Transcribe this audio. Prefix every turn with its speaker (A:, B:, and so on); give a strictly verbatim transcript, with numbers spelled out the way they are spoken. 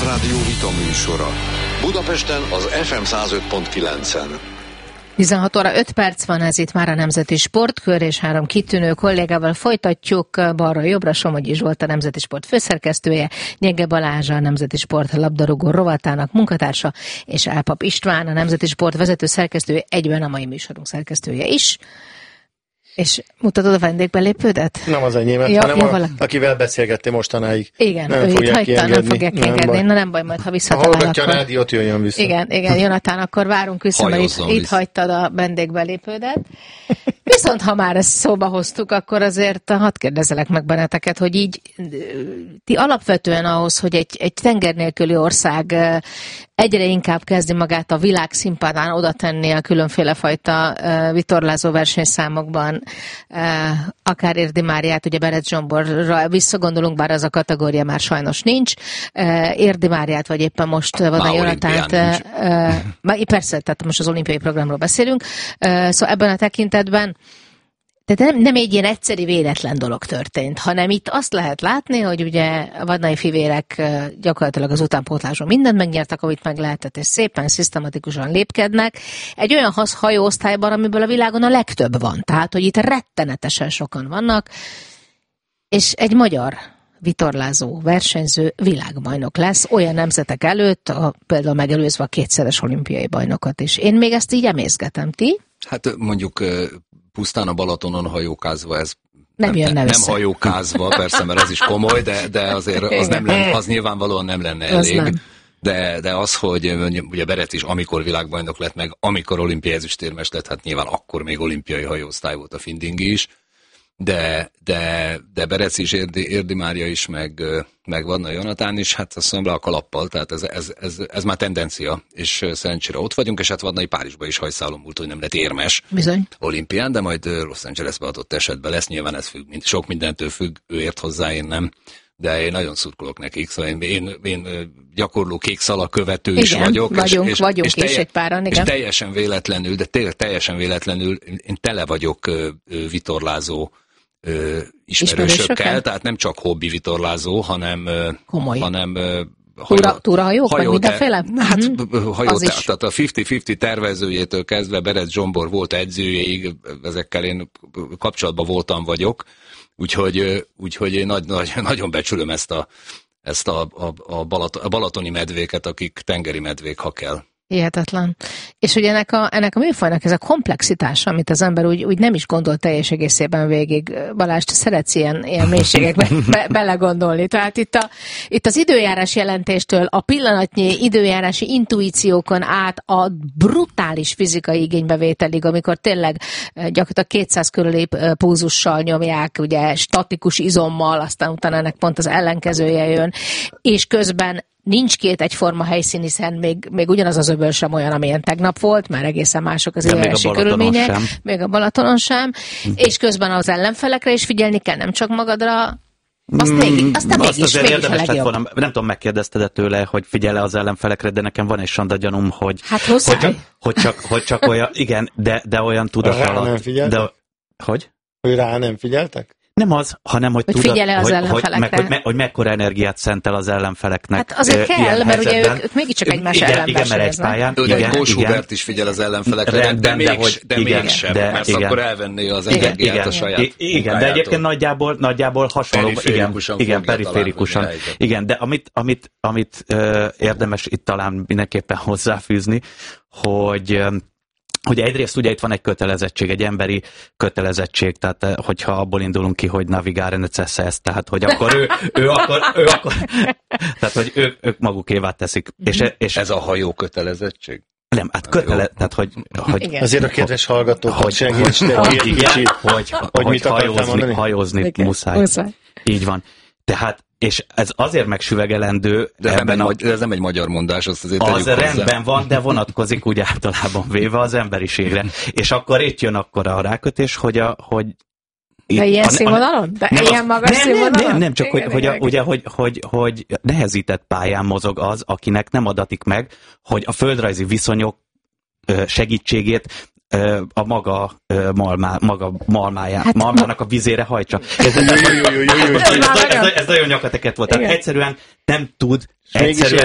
A: Klubrádió vita műsora. Budapesten az ef em száz öt pont kilencen.
B: tizenhat óra öt perc van, ez itt már a Nemzeti Sportkör, és három kitűnő kollégával folytatjuk. Balra-jobbra Somogyi Zsolt, a Nemzeti Sport főszerkesztője, Nyege Balázs, a Nemzeti Sport labdarúgó rovatának munkatársa, és Álpap István, a Nemzeti Sport vezető szerkesztője, egyben a mai műsorunk szerkesztője is. És mutatod a vendégbelépődet?
C: Nem az enyémet, ja, hanem a, akivel beszélgettél mostanáig.
B: Igen,
C: nem
B: ő itt hagyta,
C: kiengedni.
B: nem fogják kiengedni. Na nem baj, majd ha visszatalál,
C: akkor... Ha hallgatja a rádiót, jöjjön vissza.
B: Igen, igen, Jonatán, akkor várunk vissza, mert itt, itt hagytad a vendégbelépődet. Viszont ha már ezt szóba hoztuk, akkor azért hadd kérdezelek meg benneteket, hogy így ti alapvetően ahhoz, hogy egy, egy tenger nélküli ország egyre inkább kezdi magát a világ színpadán oda tenni a különféle fajta vitorlázó versenyszámokban, akár Érdi Máriát, ugye Berec Zsomborra visszagondolunk, bár az a kategória már sajnos nincs, Érdi Máriát, vagy éppen most van a Jonatánt, persze, tehát most az olimpiai programról beszélünk, szóval ebben a tekintetben tehát nem, nem egy ilyen egyszeri véletlen dolog történt, hanem itt azt lehet látni, hogy ugye a vadnai fivérek gyakorlatilag az utánpótláson mindent megnyertek, amit meg lehetett, és szépen, szisztematikusan lépkednek. Egy olyan hajóosztályban, amiből a világon a legtöbb van. Tehát, hogy itt rettenetesen sokan vannak, és egy magyar vitorlázó versenyző világbajnok lesz olyan nemzetek előtt, a, például megelőzve a kétszeres olimpiai bajnokot is. Én még ezt így emészgetem, ti?
D: Hát mondjuk pusztán a Balatonon hajókázva, ez
B: nem, nem,
D: nem, nem hajókázva, persze, mert ez is komoly, de, de azért az, nem lenne, az nyilvánvalóan nem lenne elég. Nem. De, de az, hogy ugye Berec is amikor világbajnok lett, meg amikor olimpiai ezüstérmes lett, hát nyilván akkor még olimpiai hajóosztály volt a Findingi is, de, de, de Berec is, Érdi, Érdi Mária is, meg, meg Vadnai Jonatán is, hát azt mondom le a kalappal, tehát ez, ez, ez, ez már tendencia, és szerencsére ott vagyunk, és hát Vadnai Párizsba is hajszálon múlt, hogy nem lett érmes
B: Bizony.
D: Olimpián, de majd Los Angelesbe adott esetben lesz, nyilván ez függ, mint sok mindentől függ, ő ért hozzá, én nem, de én nagyon szurkolok nekik, szóval én, én, én gyakorló kék szalak követő igen, is vagyok.
B: Vagyunk, és,
D: vagyunk,
B: és, és, és egy páran, igen.
D: És teljesen véletlenül, de tényleg teljesen véletlenül, én tele vagyok vitorlázó Ö, ismerősökkel, tehát nem csak hobbi vitorlázó, hanem,
B: komoly.
D: hanem
B: hajó, túrahajók, vagy mindenféle?
D: Hát hajó, tehát a ötven-ötven tervezőjétől kezdve Berec Zsombor volt edzőjéig, ezekkel én kapcsolatban voltam vagyok, úgyhogy, úgyhogy én nagy, nagy, nagyon becsülöm ezt a, ezt a, a, a, Balaton, a balatoni medvéket, akik tengeri medvék, ha kell.
B: Hihetetlen. És ugye ennek a, ennek a műfajnak ez a komplexitása, amit az ember úgy, úgy nem is gondol teljes egészében végig. Balázs, te szeretsz ilyen, ilyen mélységekbe be, belegondolni. Tehát itt, a, itt az időjárás jelentéstől a pillanatnyi időjárási intuíciókon át a brutális fizikai igénybevételig, amikor tényleg gyakorlatilag kétszáz körüli pulzussal nyomják, ugye statikus izommal, aztán utána ennek pont az ellenkezője jön, és közben nincs két egyforma helyszín, hiszen még, még ugyanaz az öböl sem olyan, amilyen tegnap volt, már egészen mások az időjárási körülmények. Sem. Még a Balatonon sem. Mm. És közben az ellenfelekre is figyelni kell, nem csak magadra. Azt, mm, még, azt,
E: azt azért érdemes lett volna, nem tudom, megkérdezted tőle, hogy figyel-e az ellenfelekre, de nekem van egy sanda gyanúm, hogy,
B: hát
E: hogy, csak, hogy, csak, hogy csak olyan, igen, de, de olyan tudat
C: rá
E: alatt.
C: Nem figyeltek?
E: De, hogy?
C: Hogy rá nem figyeltek?
E: Nem az, hanem hogy,
B: hogy
E: tudat,
B: figyel-e az
E: hogy,
B: ellenfelekre.
E: Hogy, hogy, me, hogy mekkora energiát szentel az ellenfeleknek.
B: Hát azért kell, mert ugye ők, ők mégiscsak egymás ellen
E: igen, mert egy pályán.
D: Igen, Kós Hubert is figyel az ellenfelekre, de, de, még, hogy, de igen, mégsem, de, mert igen. akkor elvenné az energiát igen, a saját
E: igen, igen, de egyébként nagyjából, nagyjából hasonló.
D: Periférikusan
E: igen, igen, periférikusan. Igen, de amit, amit, amit uh, érdemes itt talán mindenképpen hozzáfűzni, hogy hogy egyrészt ugye itt van egy kötelezettség, egy emberi kötelezettség, tehát hogyha abból indulunk ki, hogy navigare necessaire, tehát hogy akkor ő, ő akkor, ő akkor, tehát hogy ők, ők magukévá teszik. Mm-hmm. És, és
D: ez a hajó kötelezettség?
E: Nem, hát kötele, tehát hogy, hogy
C: azért a kedves hallgatókat segíts,
E: de
C: hogy,
E: hogy, igen, hogy, hogy, hogy hajózni, hajózni muszáj. muszáj. Így van. Tehát és ez azért megsüvegelendő.
D: De ebben nem, a... ez nem egy magyar mondás, azt azért
E: az rendben van, de vonatkozik úgy általában véve az emberiségre. És akkor itt jön akkor a rákötés, hogy a... Hogy
B: itt, de ilyen a, színvonalon? De nem, ilyen magas nem, színvonalon?
E: Nem, nem, nem, csak igen, hogy, igen, hogy, ugye, hogy, hogy, hogy nehezített pályán mozog az, akinek nem adatik meg, hogy a földrajzi viszonyok segítségét a maga malmá, maga malmáját, hát, malmának a vizére hajtsa. Ez, ez, ez, ez, ez nagyon nyakateket volt. Tehát egyszerűen nem tud, egyszerűen